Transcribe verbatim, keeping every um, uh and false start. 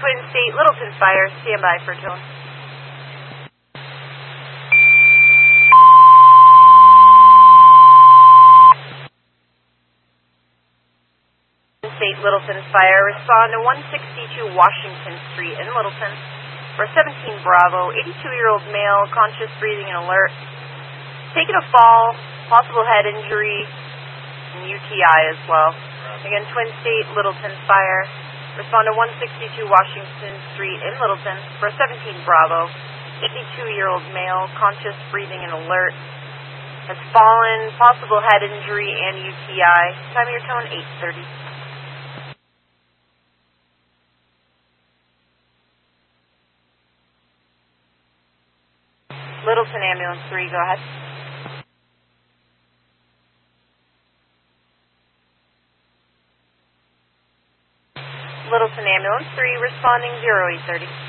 Twin State, Littleton Fire, stand by for tone. Twin State, Littleton Fire, respond to one sixty-two Washington Street in Littleton for seventeen Bravo, eighty-two-year-old male, conscious, breathing, and alert. Taking a fall, possible head injury, and U T I as well. Again, Twin State, Littleton Fire. Respond to one sixty-two Washington Street in Littleton for seventeen Bravo. eighty-two-year-old male, conscious, breathing, and alert. Has fallen, possible head injury, and U T I. Time of your tone, eight thirty. Littleton Ambulance three, go ahead. Littleton Ambulance three, responding zero eight thirty.